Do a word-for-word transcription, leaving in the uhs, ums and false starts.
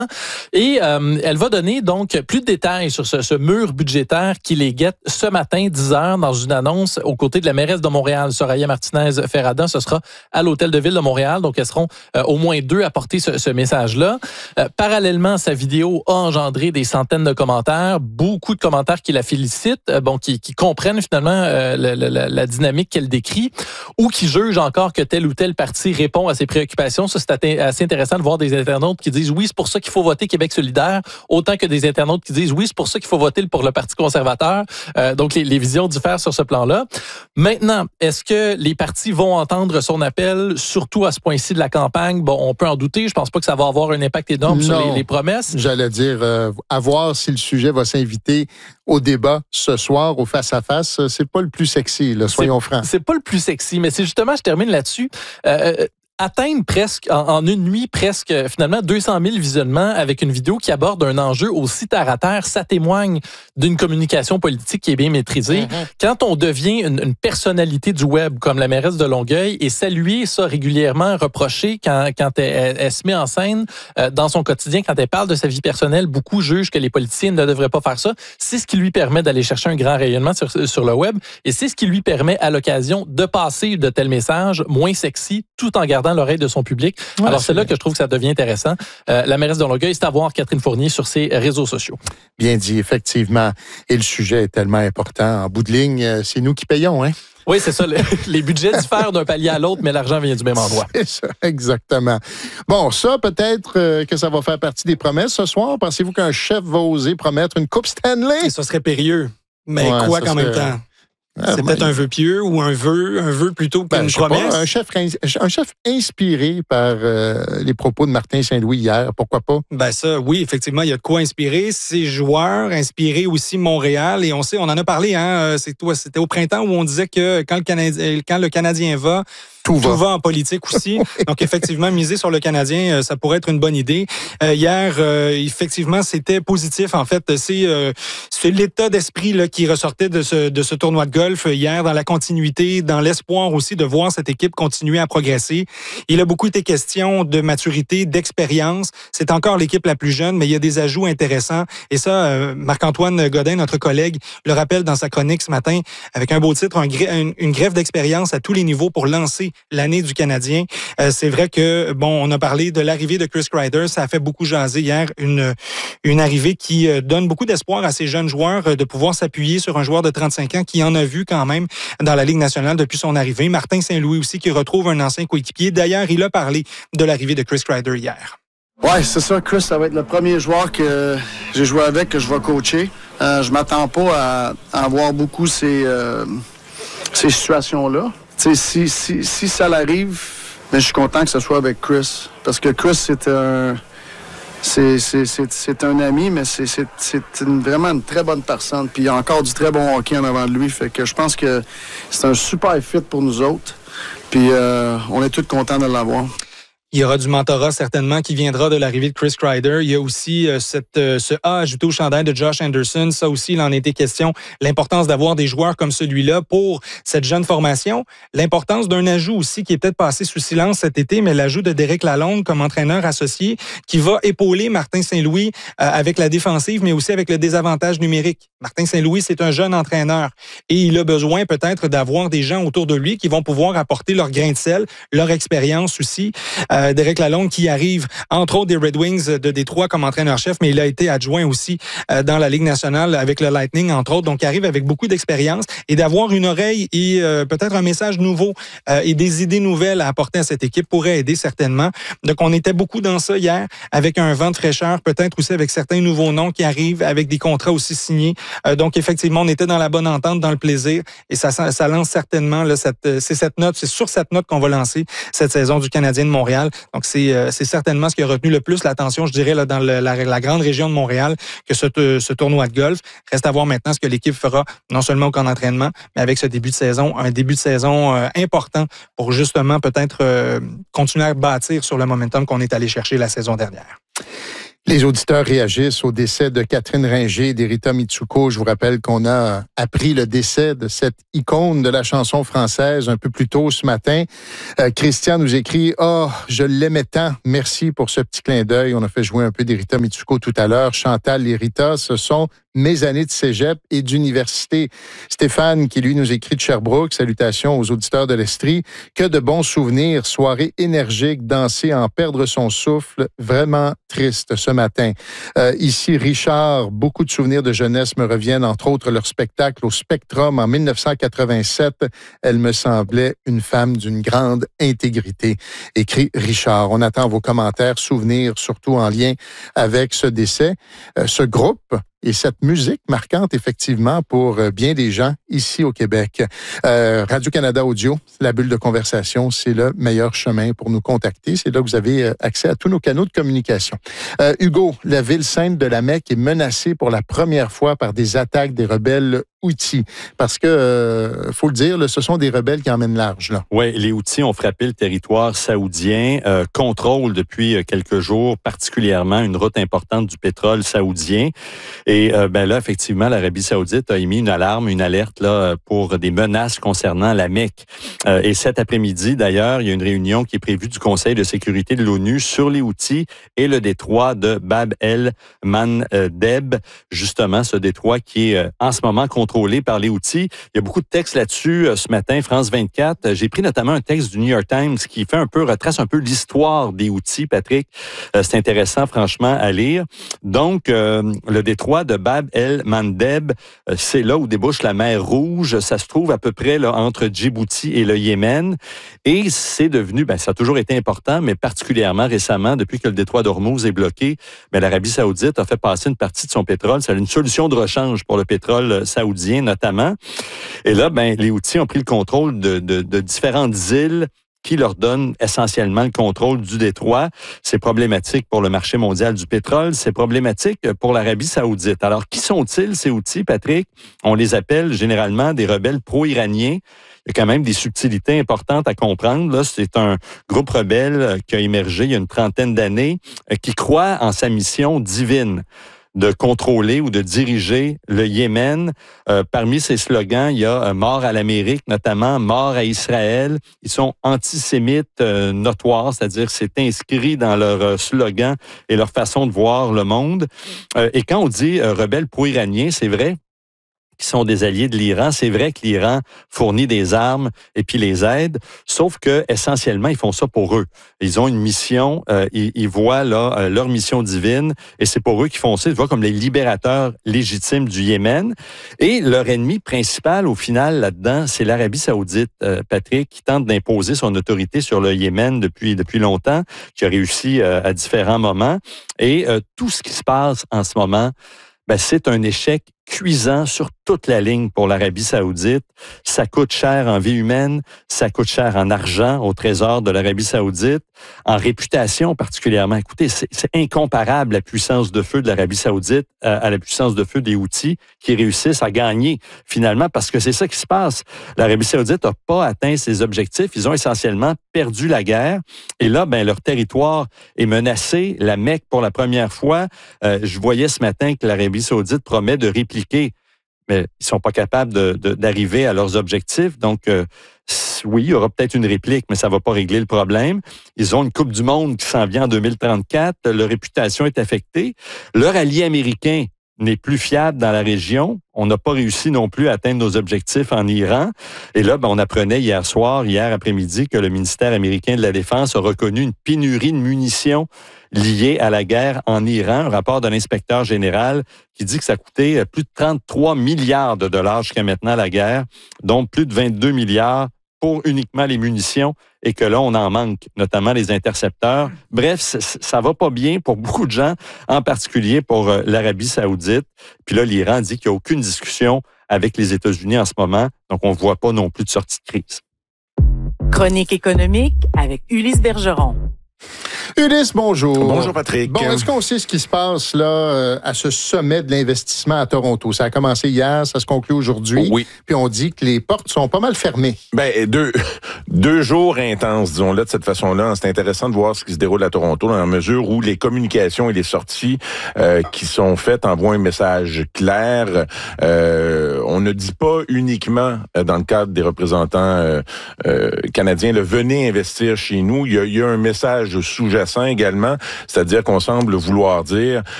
Et euh, elle va donner donc plus de détails sur ce, ce mur budgétaire qui les guette ce matin, dix heures, dans une annonce aux côtés de la mairesse de Montréal, Soraya Martinez-Ferrada. Ce sera à l'Hôtel de Ville de Montréal. Donc, elles seront euh, au moins deux à porter ce, ce message-là. Euh, parallèlement, sa vidéo a engendré des centaines de commentaires, beaucoup de commentaires qui la félicitent, euh, bon, qui, qui comprennent finalement euh, la, la, la dynamique qu'elle décrit ou qui jugent encore que tel ou tel parti répond à ses préoccupations. Ça, c'est assez intéressant de voir des internautes qui disent oui, c'est pour ça qu'il faut voter Québec solidaire, autant que des internautes qui disent oui, c'est pour ça qu'il faut voter pour le Parti conservateur. Euh, donc, les, les visions diffèrent sur ce plan-là. Maintenant, est-ce que les partis vont entendre son appel, surtout à ce point-ci de la campagne? Bon, on peut en douter. Je pense pas que ça va avoir un impact énorme non, sur les, les promesses. J'allais dire, euh, à voir si le sujet va s'inviter au débat ce soir, au face-à-face. C'est pas le plus sexy, là, soyons c'est, francs. C'est pas le plus sexy, mais c'est justement, je termine là-dessus, euh, atteindre presque, en, en une nuit, presque, finalement, deux cent mille visionnements avec une vidéo qui aborde un enjeu aussi terre à terre, ça témoigne d'une communication politique qui est bien maîtrisée. Mm-hmm. Quand on devient une, une personnalité du web, comme la mairesse de Longueuil, et saluer ça régulièrement, reprocher quand, quand elle, elle, elle se met en scène euh, dans son quotidien, quand elle parle de sa vie personnelle, beaucoup jugent que les politiciens ne devraient pas faire ça. C'est ce qui lui permet d'aller chercher un grand rayonnement sur, sur le web, et c'est ce qui lui permet, à l'occasion, de passer de tels messages moins sexy, tout en gardant l'oreille de son public. Ouais, Alors, c'est, c'est là que je trouve que ça devient intéressant. Euh, la mairesse de Longueuil, c'est à voir Catherine Fournier sur ses réseaux sociaux. Bien dit, effectivement. Et le sujet est tellement important. En bout de ligne, c'est nous qui payons, hein? Oui, c'est ça. Les budgets diffèrent d'un palier à l'autre, mais l'argent vient du même endroit. C'est ça, exactement. Bon, ça, peut-être euh, que ça va faire partie des promesses ce soir. Pensez-vous qu'un chef va oser promettre une Coupe Stanley? Et ça serait périlleux. Mais ouais, quoi qu'en serait... même temps? Ah, c'est ben, peut-être un vœu pieux ou un vœu, un vœu plutôt qu'une ben, promesse. Pas, un, chef, un chef inspiré par euh, les propos de Martin Saint-Louis hier, pourquoi pas? Ben ça, oui, effectivement, il y a de quoi inspirer. Ces joueurs, inspirer aussi Montréal. Et on sait, on en a parlé, hein, c'est, c'était au printemps où on disait que quand le Canadien, quand le Canadien va, Tout va. Tout va en politique aussi. Donc, effectivement, miser sur le Canadien, ça pourrait être une bonne idée. Euh, hier, euh, effectivement, c'était positif. En fait, c'est, euh, c'est l'état d'esprit là, qui ressortait de ce, de ce tournoi de golf hier, dans la continuité, dans l'espoir aussi de voir cette équipe continuer à progresser. Il a beaucoup été question de maturité, d'expérience. C'est encore l'équipe la plus jeune, mais il y a des ajouts intéressants. Et ça, euh, Marc-Antoine Godin, notre collègue, le rappelle dans sa chronique ce matin, avec un beau titre, un, une, une greffe d'expérience à tous les niveaux pour lancer l'année du Canadien. Euh, c'est vrai que, bon, on a parlé de l'arrivée de Chris Kreider. Ça a fait beaucoup jaser hier. Une, une arrivée qui donne beaucoup d'espoir à ces jeunes joueurs de pouvoir s'appuyer sur un joueur de trente-cinq ans qui en a vu quand même dans la Ligue nationale depuis son arrivée. Martin Saint-Louis aussi qui retrouve un ancien coéquipier. D'ailleurs, il a parlé de l'arrivée de Chris Kreider hier. Oui, c'est ça. Chris, ça va être le premier joueur que j'ai joué avec, que je vais coacher. Euh, je m'attends pas à, à avoir beaucoup ces, euh, ces situations-là. Si, si, si ça l'arrive, mais je suis content que ce soit avec Chris. Parce que Chris, c'est un, c'est, c'est, c'est, c'est un ami, mais c'est, c'est, c'est une, vraiment une très bonne personne. Puis il y a encore du très bon hockey en avant de lui. Fait que je pense que c'est un super fit pour nous autres. Puis euh, on est tous contents de l'avoir. Il y aura du mentorat certainement qui viendra de l'arrivée de Chris Kreider. Il y a aussi euh, cette, euh, ce A ajouté au chandail de Josh Anderson. Ça aussi, il en était question. L'importance d'avoir des joueurs comme celui-là pour cette jeune formation. L'importance d'un ajout aussi qui est peut-être passé sous silence cet été, mais l'ajout de Derek Lalonde comme entraîneur associé qui va épauler Martin Saint-Louis euh, avec la défensive, mais aussi avec le désavantage numérique. Martin Saint-Louis, c'est un jeune entraîneur et il a besoin peut-être d'avoir des gens autour de lui qui vont pouvoir apporter leur grain de sel, leur expérience aussi. Euh, Euh, Derek Lalonde qui arrive, entre autres, des Red Wings de Détroit comme entraîneur-chef, mais il a été adjoint aussi euh, dans la Ligue nationale avec le Lightning, entre autres. Donc, il arrive avec beaucoup d'expérience et d'avoir une oreille et euh, peut-être un message nouveau euh, et des idées nouvelles à apporter à cette équipe pourrait aider certainement. Donc, on était beaucoup dans ça hier avec un vent de fraîcheur, peut-être aussi avec certains nouveaux noms qui arrivent, avec des contrats aussi signés. Euh, donc, effectivement, on était dans la bonne entente, dans le plaisir et ça, ça lance certainement, là, cette, c'est cette note, c'est sur cette note qu'on va lancer cette saison du Canadien de Montréal. Donc, c'est, euh, c'est certainement ce qui a retenu le plus l'attention, je dirais, là, dans le, la, la grande région de Montréal, que ce, ce tournoi de golf. Reste à voir maintenant ce que l'équipe fera, non seulement au camp d'entraînement, mais avec ce début de saison, un début de saison euh, important pour justement peut-être euh, continuer à bâtir sur le momentum qu'on est allé chercher la saison dernière. Les auditeurs réagissent au décès de Catherine Ringer et d'Erita Mitsuko. Je vous rappelle qu'on a appris le décès de cette icône de la chanson française un peu plus tôt ce matin. Euh, Christian nous écrit « Oh, je l'aimais tant. Merci pour ce petit clin d'œil. » On a fait jouer un peu d'Erita Mitsuko tout à l'heure. Chantal et Rita, ce sont mes années de cégep et d'université. Stéphane, qui lui nous écrit de Sherbrooke, salutations aux auditeurs de l'Estrie. Que de bons souvenirs, soirée énergique, danser, en perdre son souffle, vraiment triste ce matin. Euh, ici, Richard, beaucoup de souvenirs de jeunesse me reviennent, entre autres leur spectacle au Spectrum en dix-neuf cent quatre-vingt-sept. Elle me semblait une femme d'une grande intégrité. Écrit Richard. On attend vos commentaires, souvenirs, surtout en lien avec ce décès. Euh, ce groupe et cette musique marquante, effectivement, pour bien des gens ici au Québec. Euh, Radio-Canada Audio, la bulle de conversation, c'est le meilleur chemin pour nous contacter. C'est là que vous avez accès à tous nos canaux de communication. Euh, Hugo, la ville sainte de la Mecque est menacée pour la première fois par des attaques des rebelles Houthis. Parce que, euh, faut le dire, là, ce sont des rebelles qui emmènent large. Oui, les Houthis ont frappé le territoire saoudien, euh, contrôlent depuis quelques jours particulièrement une route importante du pétrole saoudien. Et euh, ben là, effectivement, l'Arabie saoudite a émis une alarme, une alerte là pour des menaces concernant la Mecque. Euh, et cet après-midi, d'ailleurs, il y a une réunion qui est prévue du Conseil de sécurité de l'ONU sur les Houthis et le détroit de Bab el-Mandeb, justement ce détroit qui est euh, en ce moment contrôlé par les Houthis. Il y a beaucoup de textes là-dessus euh, ce matin, France vingt-quatre. J'ai pris notamment un texte du New York Times qui fait un peu, retrace un peu l'histoire des Houthis, Patrick. Euh, c'est intéressant, franchement, à lire. Donc, euh, le détroit de Bab el-Mandeb, euh, c'est là où débouche la mer Rouge. Ça se trouve à peu près là, entre Djibouti et le Yémen. Et c'est devenu, ben, ça a toujours été important, mais particulièrement récemment, depuis que le détroit d'Ormuz est bloqué, ben, l'Arabie saoudite a fait passer une partie de son pétrole. C'est une solution de rechange pour le pétrole saoudien notamment. Et là, ben, les Houthis ont pris le contrôle de, de, de différentes îles qui leur donnent essentiellement le contrôle du détroit. C'est problématique pour le marché mondial du pétrole. C'est problématique pour l'Arabie saoudite. Alors, qui sont-ils, ces Houthis, Patrick? On les appelle généralement des rebelles pro-iraniens. Il y a quand même des subtilités importantes à comprendre. Là, c'est un groupe rebelle qui a émergé il y a une trentaine d'années, qui croit en sa mission divine de contrôler ou de diriger le Yémen. Euh, parmi ces slogans, il y a euh, « Mort à l'Amérique », notamment « Mort à Israël ». Ils sont antisémites euh, notoires, c'est-à-dire que c'est inscrit dans leur euh, slogan et leur façon de voir le monde. Euh, et quand on dit euh, « rebelles pro-iraniens », c'est vrai qui sont des alliés de l'Iran. C'est vrai que l'Iran fournit des armes et puis les aide, sauf que essentiellement, ils font ça pour eux. Ils ont une mission, euh, ils, ils voient là euh, leur mission divine et c'est pour eux qu'ils font ça. Ils voient comme les libérateurs légitimes du Yémen. Et leur ennemi principal, au final, là-dedans, c'est l'Arabie saoudite, euh, Patrick, qui tente d'imposer son autorité sur le Yémen depuis, depuis longtemps, qui a réussi euh, à différents moments. Et euh, tout ce qui se passe en ce moment, ben, c'est un échec cuisant sur toute la ligne pour l'Arabie saoudite. Ça coûte cher en vie humaine, ça coûte cher en argent au trésor de l'Arabie saoudite, en réputation particulièrement. Écoutez, c'est, c'est incomparable la puissance de feu de l'Arabie saoudite à, à la puissance de feu des Houthis qui réussissent à gagner finalement parce que c'est ça qui se passe. L'Arabie saoudite n'a pas atteint ses objectifs. Ils ont essentiellement perdu la guerre et là, ben, leur territoire est menacé. La Mecque, pour la première fois, euh, je voyais ce matin que l'Arabie saoudite promet de répliquer, mais ils sont pas capables de, de, d'arriver à leurs objectifs. Donc, euh, oui, il y aura peut-être une réplique, mais ça va pas régler le problème. Ils ont une Coupe du monde qui s'en vient en deux mille trente-quatre. Leur réputation est affectée. Leur allié américain n'est plus fiable dans la région. On n'a pas réussi non plus à atteindre nos objectifs en Iran. Et là, ben, on apprenait hier soir, hier après-midi, que le ministère américain de la Défense a reconnu une pénurie de munitions liée à la guerre en Iran. Un rapport de l'inspecteur général qui dit que ça coûtait plus de trente-trois milliards de dollars jusqu'à maintenant la guerre, dont plus de vingt-deux milliards pour uniquement les munitions et que là, on en manque, notamment les intercepteurs. Bref, ça va pas bien pour beaucoup de gens, en particulier pour l'Arabie saoudite. Puis là, l'Iran dit qu'il n'y a aucune discussion avec les États-Unis en ce moment, donc on ne voit pas non plus de sortie de crise. Chronique économique avec Ulysse Bergeron. Ulysse, bonjour. Bonjour, Patrick. Bon, est-ce qu'on sait ce qui se passe là euh, à ce sommet de l'investissement à Toronto? Ça a commencé hier, ça se conclut aujourd'hui. Oui. Puis on dit que les portes sont pas mal fermées. Ben, deux, deux jours intenses, disons-le de cette façon-là. C'est intéressant de voir ce qui se déroule à Toronto dans la mesure où les communications et les sorties euh, qui sont faites envoient un message clair. Euh, on ne dit pas uniquement, euh, dans le cadre des représentants euh, euh, canadiens, le venez investir chez nous. Il y a, il y a un message sous-jacent également, c'est-à-dire qu'on semble vouloir dire